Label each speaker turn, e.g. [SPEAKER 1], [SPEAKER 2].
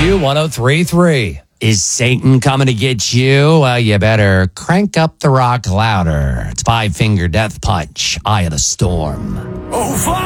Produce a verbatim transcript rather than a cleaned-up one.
[SPEAKER 1] Q one oh three point three.
[SPEAKER 2] Is Satan coming to get you? Well, you better crank up the rock louder. It's Five Finger Death Punch, Eye of the Storm.
[SPEAKER 3] Oh,